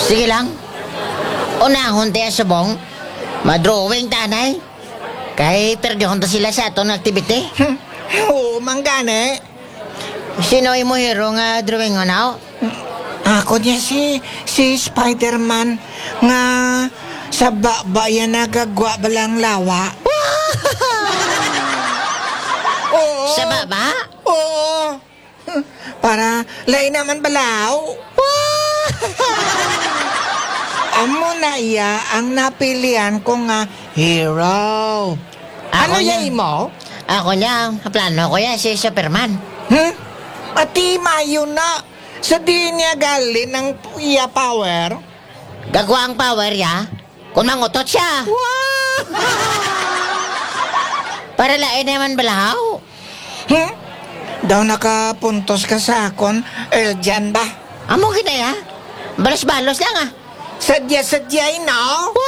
Sige lang. Unahon tayo subong. Madrawing tanay. Kay perdyon ta sila sa atong activity. Oo, manggani. Sino mo hero nga drawing o now? Ako niya si Spider-Man nga sa bayan nagagwa balang lawa. Oo. Sa baba? Oo. Para lain naman balaw. Amo na iya ang napilian ko nga hero. Ano Ako yan niya. mo? Ako niya, plano ko yan si Superman. Ati mayo na. Sa di niya galing ng iya power. Gagwa ang power ya. Kung mangutot siya. Para lain naman balahaw. Daw nakapuntos ka sa akon, dyan ba? Amo kita ya. Balos-balos lang ah. Sadya-sadyay, no?